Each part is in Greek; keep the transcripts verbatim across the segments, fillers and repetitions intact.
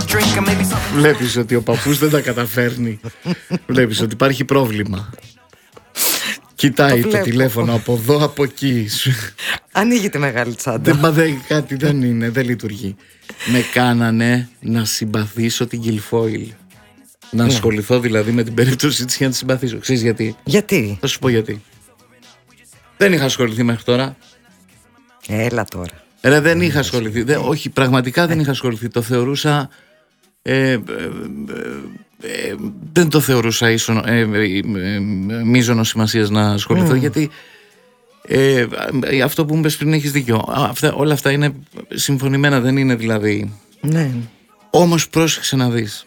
Βλέπεις ότι ο παππούς δεν τα καταφέρνει. Βλέπεις ότι υπάρχει πρόβλημα. Κοιτάει το, το τηλέφωνο από εδώ, από εκεί. Ανοίγει τη μεγάλη τσάντα. Δεν, δεν, κάτι δεν είναι, δεν λειτουργεί. Με κάνανε να συμπαθήσω την Κιλφόιλ. Να ναι. ασχοληθώ δηλαδή με την περίπτωση της για να τη συμπαθήσω. Ξέρεις γιατί? Γιατί? Θα σου πω γιατί. Δεν είχα ασχοληθεί μέχρι τώρα. Έλα τώρα. Ρε, δεν είχα ασχοληθεί. Δεν, όχι, πραγματικά δεν είχα ασχοληθεί. Το θεωρούσα. Ε, ε, ε, ε, δεν το θεωρούσα ίσον, ε, ε, ε, μείζωνο σημασίας να ασχοληθώ, mm. γιατί ε, αυτό που μου είπες πριν έχεις δίκιο. Αυτά, όλα αυτά είναι συμφωνημένα, δεν είναι δηλαδή. Ναι. Όμως πρόσεξε να δεις.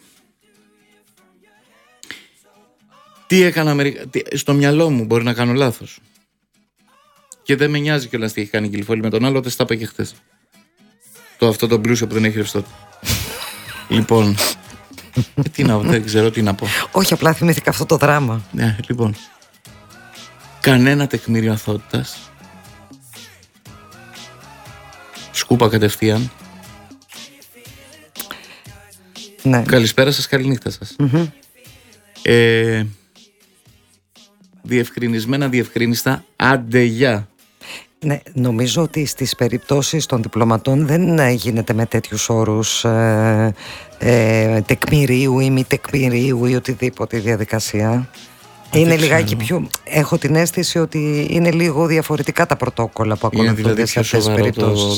Τι έκανα Αμερικα... τι, στο μυαλό μου μπορεί να κάνω λάθος. Και δεν με νοιάζει κιόλας τι έχει κάνει η Κιλφόιλ με τον άλλο, δεν στα είπα και χτες. Το αυτό το πλούσιο που δεν έχει ρευστότητα. Λοιπόν, ε, τι να, δεν ξέρω τι να πω. Όχι, απλά θυμήθηκα αυτό το δράμα. Ναι, λοιπόν. Κανένα τεκμήριο αθωότητας. Σκούπα κατευθείαν. Ναι. Καλησπέρα σας, καληνύχτα σας. Mm-hmm. ε, Διευκρινισμένα, διευκρινιστά, άντε γεια. Ναι, νομίζω ότι στις περιπτώσεις των διπλωματών δεν γίνεται με τέτοιους όρους ε, ε, τεκμηρίου ή μη τεκμηρίου ή οτιδήποτε διαδικασία. Είναι λιγάκι πιο. Έχω την αίσθηση ότι είναι λίγο διαφορετικά τα πρωτόκολλα που ακολουθούνται δηλαδή σε αυτές τις περιπτώσεις.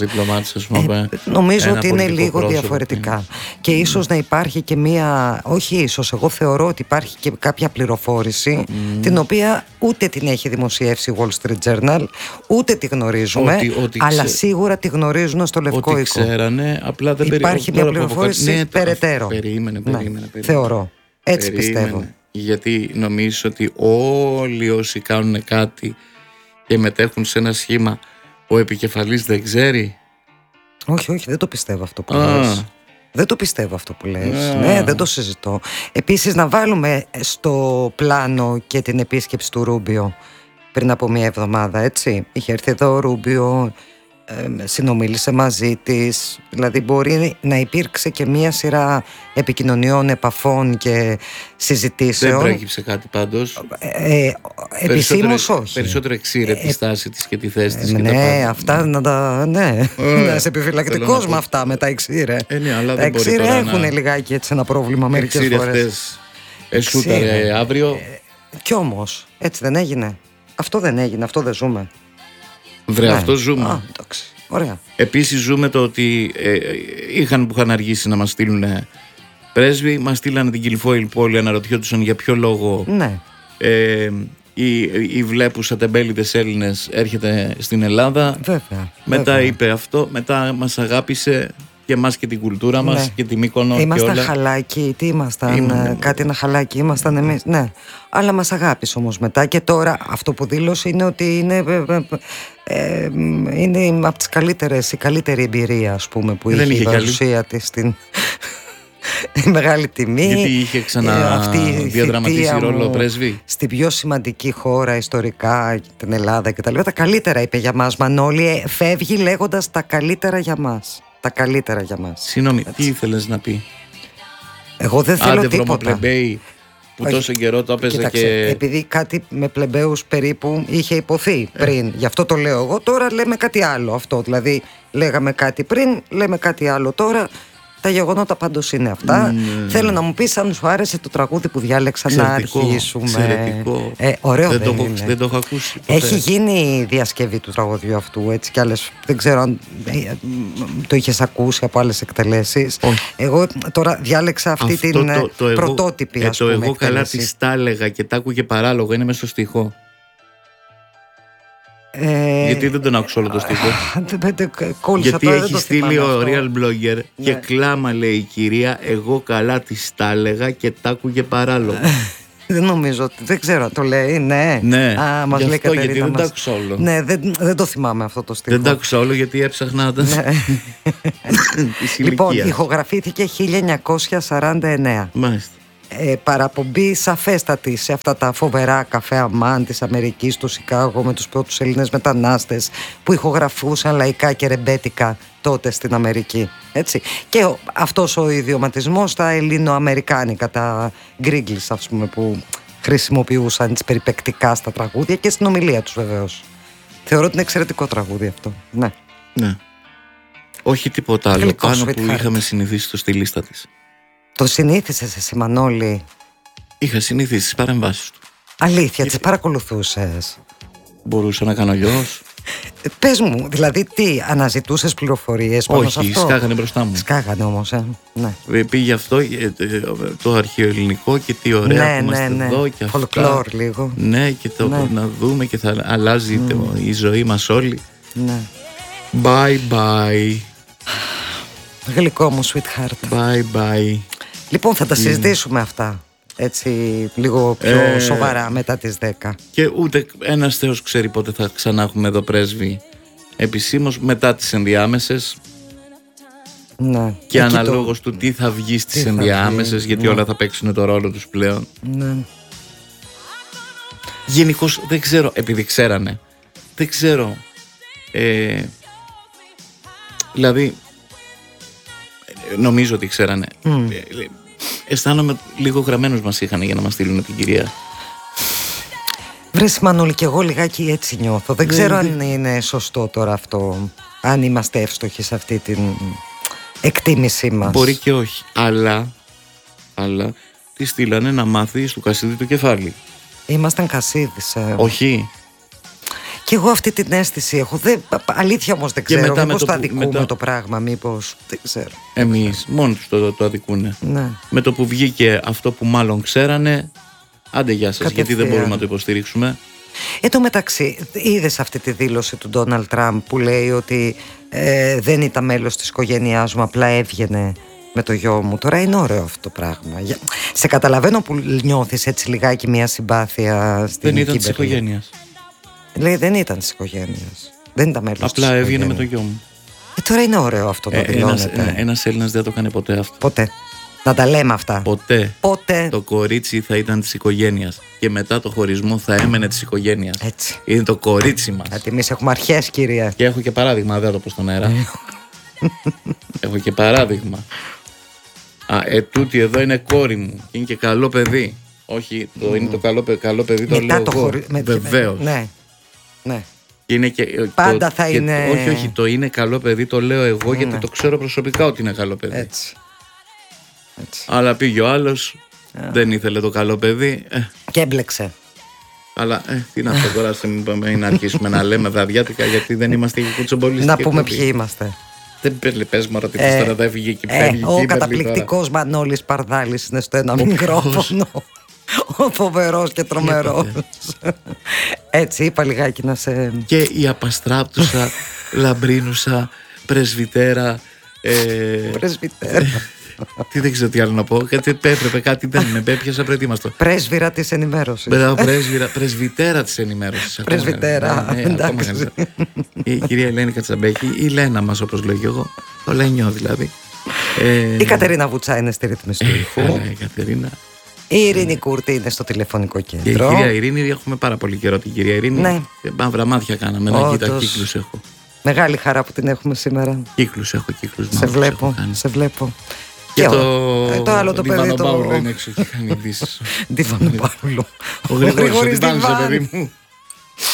Ε, νομίζω ότι είναι λίγο πρόσωπο, διαφορετικά. Είναι. Και ίσως mm. να υπάρχει και μία. Όχι, ίσως. Εγώ θεωρώ ότι υπάρχει και κάποια πληροφόρηση mm. την οποία ούτε την έχει δημοσιεύσει η Wall Street Journal, ούτε τη γνωρίζουμε. Ότι, ότι αλλά ξε... σίγουρα τη γνωρίζουν στο Λευκό Οίκο. Ότι ξέρανε, απλά δεν περι... Υπάρχει μια πληροφόρηση ναι, περαιτέρω. Περίμενε, περίμενε, ναι, περίμενε. Θεωρώ. Έτσι περίμενε. Πιστεύω. Γιατί νομίζεις ότι όλοι όσοι κάνουν κάτι και μετέχουν σε ένα σχήμα, ο επικεφαλής δεν ξέρει? Όχι, όχι, δεν το πιστεύω αυτό που ah. λες. Δεν το πιστεύω αυτό που λες. Ah. Ναι, δεν το συζητώ. Επίσης να βάλουμε στο πλάνο και την επίσκεψη του Ρούμπιο πριν από μία εβδομάδα, έτσι. Είχε έρθει εδώ ο Ρούμπιο, ε, συνομίλησε μαζί της. Δηλαδή μπορεί να υπήρξε και μία σειρά επικοινωνιών, επαφών και συζητήσεων. Δεν προέκυψε κάτι πάντως. ε, ε, Επισήμως όχι. Περισσότερο εξήρε τη στάση της και τη θέση της. ε, και ναι, τα πάντα. αυτά να τα. Ναι, ε, να είσαι επιφυλακτικός με αυτά, με τα εξήρε. Ε, ναι, αλλά τα δεν εξήρε έχουν να... λιγάκι έτσι ένα πρόβλημα μερικές φορές. Αυτές εσούταρε αύριο. Ε, κι όμως έτσι δεν έγινε. Αυτό δεν έγινε, αυτό δεν ζούμε. Βρε, ναι. Αυτό ζούμε. Α, εντάξει. Ωραία. Επίσης ζούμε το ότι ε, είχαν που είχαν αργήσει να μας στείλουν πρέσβη, μας στείλανε την Κιλφόιλ που όλοι αναρωτιόντουσαν για ποιο λόγο ναι. ε, η, η βλέπουσα τεμπέληδες Έλληνες έρχεται στην Ελλάδα. Βέβαια. Μετά βέβαια. είπε αυτό, μετά μας αγάπησε και εμάς και την κουλτούρα μας ναι. και τη Μύκονο. Ήμασταν και όλα. Χαλάκι, τι ήμασταν, Ήμουν, κάτι ένα χαλάκι ήμασταν εμείς, ναι. Αλλά μας αγάπησε όμως μετά και τώρα αυτό που δήλωσε είναι ότι είναι, ε, είναι από τις καλύτερες, η καλύτερη εμπειρία ας πούμε που είχε, είχε η παρουσία της στην η μεγάλη τιμή. Γιατί είχε ξαναδιαδραματίσει ρόλο πρέσβη στην πιο σημαντική χώρα ιστορικά, την Ελλάδα και τα λοιπά. Τα καλύτερα είπε για μας, Μανώλη, φεύγει λέγοντας τα καλύτερα για μας. Τα καλύτερα για μας. Συγγνώμη, τι ήθελες να πει? Εγώ δεν θέλω Άντε τίποτα. Πλεμπέι που όχι, τόσο καιρό το έπαιζε. Κοίταξε, και... επειδή κάτι με πλεμπαίους περίπου είχε υποθεί πριν, ε. γι' αυτό το λέω εγώ. Τώρα λέμε κάτι άλλο αυτό. Δηλαδή λέγαμε κάτι πριν, λέμε κάτι άλλο τώρα. Τα γεγονότα πάντως είναι αυτά. Mm. Θέλω να μου πεις αν σου άρεσε το τραγούδι που διάλεξα εξαιρετικό, να αρχίσουμε. Εξαιρετικό. Ε, ωραίο δεν, δεν, το, είναι. δεν το έχω ακούσει ποτέ. Έχει γίνει η διασκευή του τραγουδιού αυτού έτσι κι άλλες. Δεν ξέρω αν ε, το είχες ακούσει από άλλες εκτελέσεις. Oh. Εγώ τώρα διάλεξα αυτή αυτό την το, το πρωτότυπη εγώ, ας πούμε, ε, το εγώ εκτέλεση. καλά της τα έλεγα και τα άκουγε παράλογο. Είναι μέσα στο στίχο. Ε, γιατί δεν τον άκουσα όλο το στίχο? Γιατί τώρα, έχει στείλει ο real blogger ναι. και κλάμα λέει η κυρία, εγώ καλά της τα έλεγα και τ' άκουγε παράλογο. Δεν νομίζω ότι, δεν ξέρω, το λέει, ναι. Ναι, α, μας γι' λέει αυτό γιατί δεν μας. τ' άκουσα όλο. Ναι, δεν, δεν το θυμάμαι αυτό το στίχο. Δεν τ' άκουσα όλο γιατί έψαχνα τα... Ναι. Λοιπόν, ηχογραφήθηκε χίλια εννιακόσια σαράντα εννέα. Μάλιστα. ε, παραπομπή σαφέστατη σε αυτά τα φοβερά καφέ αμάν της Αμερικής, του Σικάγο, με τους πρώτους Έλληνες μετανάστες που ηχογραφούσαν λαϊκά και ρεμπέτικα τότε στην Αμερική. Έτσι. Και ο, αυτός ο ιδιωματισμός στα ελληνοαμερικάνικα, τα γκρίγκλις, ας πούμε, που χρησιμοποιούσαν τις περιπεκτικά στα τραγούδια και στην ομιλία τους βεβαίως. Θεωρώ ότι είναι εξαιρετικό τραγούδι αυτό. Ναι. Ναι. Όχι τίποτα άλλο Γλυκό, πάνω που sweetheart. είχαμε συνηθίσει το στη λίστα της. Το συνήθισες εσύ, Μανώλη? Είχα συνηθίσει τις παρεμβάσεις του. Αλήθεια, τις παρακολουθούσες? Μπορούσα να κάνω γιος. Ε, Πες μου, δηλαδή τι, αναζητούσες πληροφορίες πάνω σε Όχι, αυτό? σκάγανε μπροστά μου. Σκάγανε όμως, ε. Ναι. Ε, Πήγε αυτό, ε, ε, το αρχαιοελληνικό και τι ωραία Ναι, που είμαστε ναι, ναι. εδώ και αυτά. Folklore λίγο. Ναι, και το Ναι. να δούμε και θα αλλάζει το- η ζωή μας όλοι. Ναι. Bye bye, Γλυκό μου, sweetheart. bye bye. Λοιπόν, θα τα συζητήσουμε αυτά. Έτσι, λίγο πιο Ε, σοβαρά μετά τις δέκα. Και ούτε ένας Θεός ξέρει πότε θα ξανά έχουμε εδώ πρέσβη επισήμως, μετά τις ενδιάμεσες Ναι. και Εκεί το- αναλόγως του τι θα βγει στις θα ενδιάμεσες, βγει, γιατί ναι. όλα θα παίξουν το ρόλο τους πλέον. Ναι. Γενικώς δεν ξέρω, επειδή ξέρανε, δεν ξέρω. Ε, δηλαδή, ε, νομίζω ότι ξέρανε. Mm. Ε, ε, αισθάνομαι λίγο γραμμένους μας είχαν για να μας στείλουν την κυρία. Βρες, Μανώλη, και εγώ λιγάκι έτσι νιώθω. Δεν Ναι, ξέρω ναι. αν είναι σωστό τώρα αυτό, αν είμαστε εύστοχοι σε αυτή την εκτίμησή μας. Μπορεί και όχι. Αλλά, αλλά τη στείλανε να μάθει στο Κασίδι το κεφάλι. Ήμασταν Κασίδης. Ε. Όχι. Και εγώ αυτή την αίσθηση έχω. Δεν, αλήθεια όμως δεν Και ξέρω. μετά με Μήπως το το που- αδικούμε μετά- το πράγμα, μήπως. Δεν ξέρω. Εμείς μόνοι τους το, το αδικούνε. Ναι. Με το που βγήκε αυτό που μάλλον ξέρανε, άντε γεια σας, γιατί δεν Κατευθείαν. μπορούμε να το υποστηρίξουμε. Εν τω μεταξύ, είδες αυτή τη δήλωση του Ντόναλντ Τραμπ που λέει ότι ε, δεν ήταν μέλος της οικογένειάς μου, απλά έβγαινε με το γιο μου. Τώρα είναι ωραίο αυτό το πράγμα. Για- Σε καταλαβαίνω που νιώθεις έτσι λιγάκι μια συμπάθεια στην Δεν ήταν της Κίμπερλι. οικογένειας. Λέει δεν ήταν της οικογένειας. Δεν ήταν μέλος Απλά της έβγαινε με το οικογένειας. γιο μου. Ε, τώρα είναι ωραίο αυτό να Ε, ένας, δηλώνεται. ένα, ένας Έλληνας δεν το έκανε ποτέ αυτό. Ποτέ. Να τα λέμε αυτά. Ποτέ. Ποτέ. Το κορίτσι θα ήταν της οικογένειας και μετά το χωρισμό θα έμενε της οικογένειας. Έτσι. Είναι το κορίτσι μας. Γιατί εμείς έχουμε αρχές, κυρία. Και έχω και παράδειγμα, δεν θα το πω στον αέρα. Έχω και παράδειγμα. Α, ε, τούτη εδώ είναι κόρη μου και είναι και καλό παιδί. Όχι, το, είναι το καλό, παιδι- καλό παιδί, το Μετά λέω το εγώ. χωρι- με- Βεβαίως. Ναι. Ναι. Και είναι και, ε, Πάντα το, θα και- είναι- Όχι, όχι, το είναι καλό παιδί, το λέω εγώ γιατί Ναι. το ξέρω προσωπικά ότι είναι καλό παιδί. Έτσι. Έτσι. Αλλά πήγε ο άλλος, δεν ήθελε το καλό παιδί. Ε, Και έμπλεξε. αλλά ε, τι να πω τώρα, σε μην πάμε να αρχίσουμε να λέμε βραδιάτικα γιατί δεν είμαστε και κουτσομπολιστικοί. Να πούμε ποιοι είμαστε. Δεν παίρνει, πες μου, ότι Ε, τώρα δεν έφυγε και Ε, φεύγει. ο και η Μπερλή καταπληκτικός Μανώλης Παρδάλης είναι στο ένα μικρόφωνο. Ο φοβερός και τρομερός. Έτσι είπα λιγάκι να σε... τώρα. Και η απαστράπτουσα, λαμπρίνουσα, πρεσβυτέρα. Ε, Πρεσβυτέρα. τι δεν ξέρω τι άλλο να πω. Κάτι έπρεπε, κάτι δεν με έπιασα προετοίμαστο. Πρέσβυρα της ενημέρωσης. Μπράβο, πρέσβυρα, πρεσβυτέρα της ενημέρωσης. ακόμα Πρεσβυτέρα, καλύτερα. Ναι, ναι, ακόμα εντάξει. καλύτερα. Η κυρία Ελένη Κατσαμπέκη, η Λένα μας όπως λέω και εγώ. Το Λένιο δηλαδή. Ε, Η Κατερίνα Βουτσά είναι στη ρύθμιση του ήχου. ε, η Κατερίνα. Η Ειρήνη Κούρτη είναι στο τηλεφωνικό Και η κέντρο. κυρία Ειρήνη, έχουμε πάρα πολύ καιρό την κυρία Ειρήνη. Ναι. Ε, Μαύρα μάτια κάναμε. Να κοίτα, Όντως. κύκλους έχω. Μεγάλη χαρά που την έχουμε σήμερα. Κύκλους έχω, κύκλους Σε μαύρους έχω βλέπω, κάνει. σε βλέπω. Και ο- το, ε, το άλλο το παιδί Δίβανο το... Παύλο είναι έξω, έχει κάνει ειδήσεις. Ντίβανο Παύλο. Ο Γρηγόρης, ο Ντιβάνος, παιδί μου.